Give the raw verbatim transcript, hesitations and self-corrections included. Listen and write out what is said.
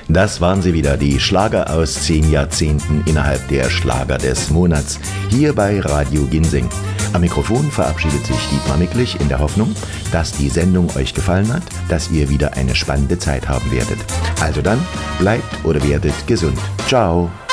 Das waren sie wieder, die Schlager aus zehn Jahrzehnten innerhalb der Schlager des Monats, hier bei Radio Ginseng. Am Mikrofon verabschiedet sich Dietmar Micklich in der Hoffnung, dass die Sendung euch gefallen hat, dass ihr wieder eine spannende Zeit haben werdet. Also dann, bleibt oder werdet gesund. Ciao!